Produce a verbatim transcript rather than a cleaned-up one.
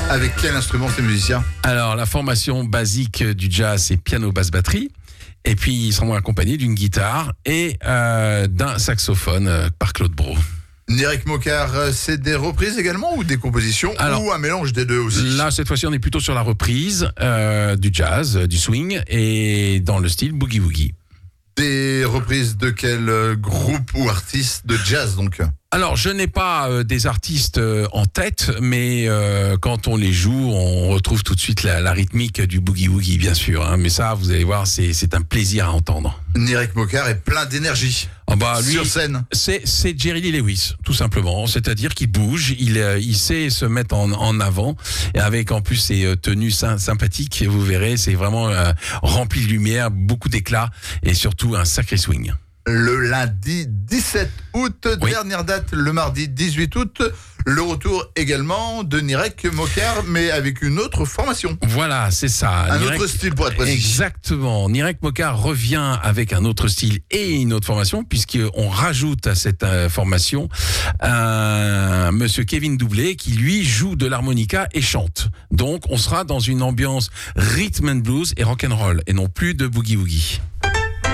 Avec quel instrument ces musiciens? Alors, la formation basique du jazz, c'est piano, basse, batterie. Et puis, ils seront accompagnés d'une guitare et euh, d'un saxophone euh, par Claude Brault. Nirek Mokar, c'est des reprises également ou des compositions? Alors, ou un mélange des deux aussi? Là, cette fois-ci, on est plutôt sur la reprise euh, du jazz, du swing, et dans le style boogie-woogie. Des reprises de quel groupe ou artiste de jazz donc? Alors, je n'ai pas euh, des artistes euh, en tête, mais euh, quand on les joue, on retrouve tout de suite la, la rythmique du boogie-woogie, bien sûr. Hein, mais ça, vous allez voir, c'est, c'est un plaisir à entendre. Nirek Mokar est plein d'énergie. Oh bah, lui, sur scène. C'est, c'est Jerry Lee Lewis, tout simplement. C'est-à-dire qu'il bouge, il, euh, il sait se mettre en, en avant, et avec en plus ses euh, tenues sy- sympathiques, vous verrez, c'est vraiment euh, rempli de lumière, beaucoup d'éclat, et surtout un sacré swing. Le lundi dix-sept août, Oui. dernière date le mardi dix-huit août. Le retour également de Nirek Mokar, mais avec une autre formation. Voilà, c'est ça. Un Nirek- autre style pour être précis. Exactement. Nirek Mokar revient avec un autre style et une autre formation, puisqu'on rajoute à cette euh, formation un monsieur Kevin Doublé qui, lui, joue de l'harmonica et chante. Donc, on sera dans une ambiance rhythm and blues et rock and roll, et non plus de boogie-woogie.